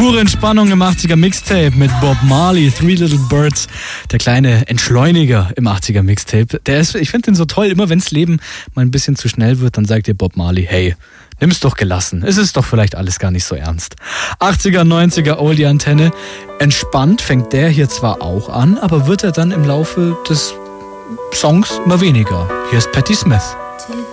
Pure Entspannung im 80er Mixtape mit Bob Marley, Three Little Birds, der kleine Entschleuniger im 80er Mixtape. Ich finde den so toll, immer wenn's Leben mal ein bisschen zu schnell wird, dann sagt dir Bob Marley, hey, nimm's doch gelassen, es ist doch vielleicht alles gar nicht so ernst. 80er, 90er Oldie Antenne, entspannt fängt der hier zwar auch an, aber wird er dann im Laufe des Songs immer weniger. Hier ist Patti Smith.